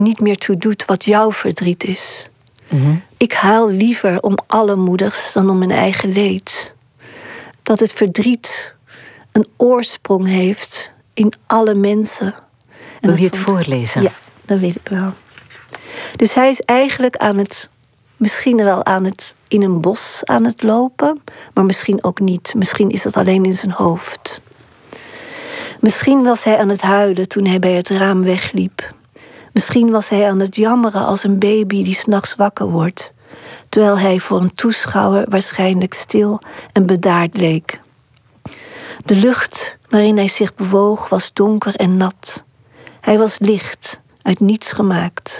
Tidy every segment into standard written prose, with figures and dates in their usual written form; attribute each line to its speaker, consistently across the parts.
Speaker 1: niet meer toe doet wat jouw verdriet is. Ik huil liever om alle moeders dan om mijn eigen leed. Dat het verdriet een oorsprong heeft in alle mensen. En
Speaker 2: wil je het voorlezen?
Speaker 1: Ja, dat weet ik wel. Dus hij is eigenlijk misschien wel in een bos aan het lopen, maar misschien ook niet. Misschien is dat alleen in zijn hoofd. Misschien was hij aan het huilen toen hij bij het raam wegliep. Misschien was hij aan het jammeren als een baby die 's nachts wakker wordt, terwijl hij voor een toeschouwer waarschijnlijk stil en bedaard leek. De lucht waarin hij zich bewoog was donker en nat. Hij was licht, uit niets gemaakt.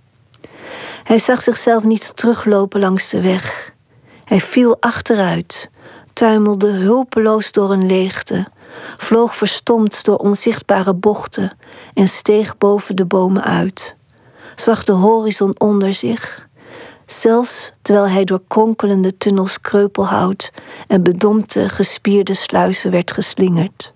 Speaker 1: Hij zag zichzelf niet teruglopen langs de weg. Hij viel achteruit, tuimelde hulpeloos door een leegte, vloog verstomd door onzichtbare bochten en steeg boven de bomen uit. Zag de horizon onder zich, zelfs terwijl hij door kronkelende tunnels kreupelhout en bedompte gespierde sluizen werd geslingerd.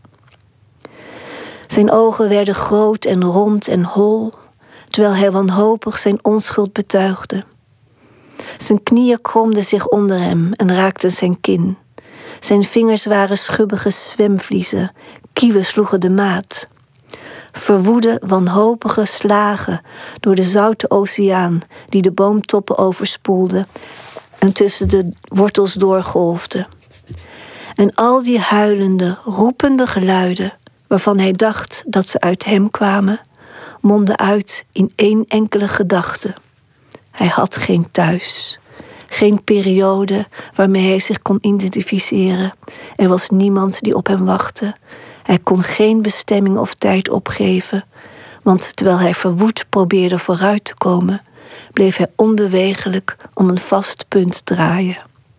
Speaker 1: Zijn ogen werden groot en rond en hol, terwijl hij wanhopig zijn onschuld betuigde. Zijn knieën kromden zich onder hem en raakten zijn kin. Zijn vingers waren schubbige zwemvliezen, kieuwen sloegen de maat. Verwoede, wanhopige slagen door de zoute oceaan die de boomtoppen overspoelde en tussen de wortels doorgolfde. En al die huilende, roepende geluiden, waarvan hij dacht dat ze uit hem kwamen, mondden uit in één enkele gedachte. Hij had geen thuis, geen periode waarmee hij zich kon identificeren. Er was niemand die op hem wachtte. Hij kon geen bestemming of tijd opgeven, want terwijl hij verwoed probeerde vooruit te komen, bleef hij onbewegelijk om een vast punt draaien.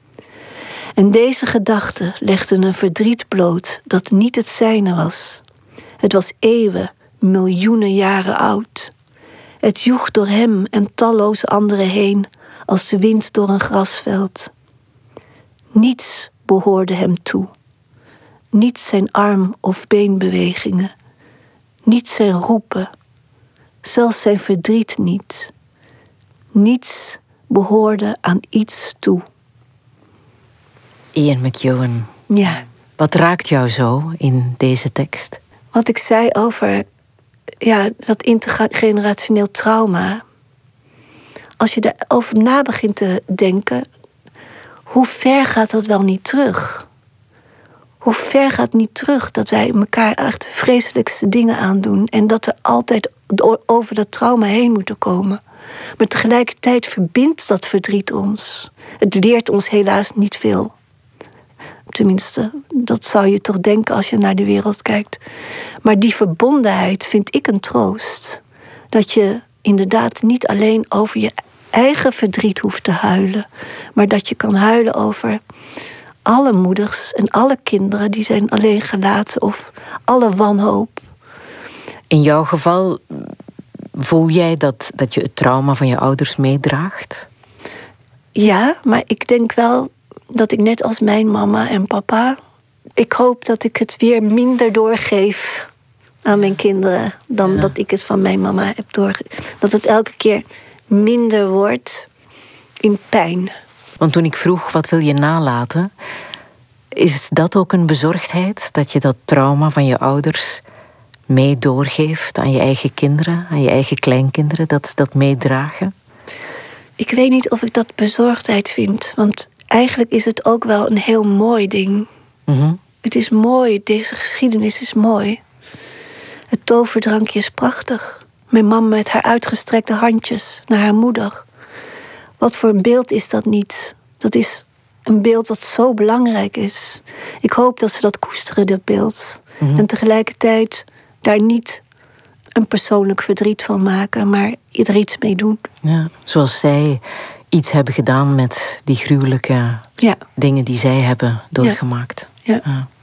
Speaker 1: En deze gedachten legden een verdriet bloot dat niet het zijne was. Het was eeuwen, miljoenen jaren oud. Het joeg door hem en talloze anderen heen als de wind door een grasveld. Niets behoorde hem toe. Niet zijn arm- of beenbewegingen. Niet zijn roepen. Zelfs zijn verdriet niet. Niets behoorde aan iets toe.
Speaker 2: Ian McEwan.
Speaker 1: Ja.
Speaker 2: Wat raakt jou zo in deze tekst?
Speaker 1: Wat ik zei over dat intergenerationeel trauma. Als je daarover na begint te denken, hoe ver gaat dat wel niet terug? Hoe ver gaat niet terug dat wij elkaar echt de vreselijkste dingen aandoen en dat we altijd over dat trauma heen moeten komen. Maar tegelijkertijd verbindt dat verdriet ons. Het leert ons helaas niet veel. Tenminste, dat zou je toch denken als je naar de wereld kijkt. Maar die verbondenheid vind ik een troost. Dat je inderdaad niet alleen over je eigen verdriet hoeft te huilen, maar dat je kan huilen over alle moeders en alle kinderen die zijn alleen gelaten of alle wanhoop.
Speaker 2: In jouw geval voel jij dat je het trauma van je ouders meedraagt?
Speaker 1: Ja, maar ik denk wel dat ik net als mijn mama en papa, ik hoop dat ik het weer minder doorgeef aan mijn kinderen dan dat ik het van mijn mama heb doorgegeven. Dat het elke keer minder wordt in pijn.
Speaker 2: Want toen ik vroeg, wat wil je nalaten? Is dat ook een bezorgdheid? Dat je dat trauma van je ouders mee doorgeeft aan je eigen kinderen, aan je eigen kleinkinderen, dat ze dat meedragen?
Speaker 1: Ik weet niet of ik dat bezorgdheid vind. Want eigenlijk is het ook wel een heel mooi ding. Het is mooi, deze geschiedenis is mooi. Het toverdrankje is prachtig. Mijn mam met haar uitgestrekte handjes naar haar moeder. Wat voor een beeld is dat niet? Dat is een beeld dat zo belangrijk is. Ik hoop dat ze dat koesteren, dat beeld. En tegelijkertijd daar niet een persoonlijk verdriet van maken, maar er iets mee doen.
Speaker 2: Ja, zoals zij iets hebben gedaan met die gruwelijke dingen die zij hebben doorgemaakt.
Speaker 1: Ja.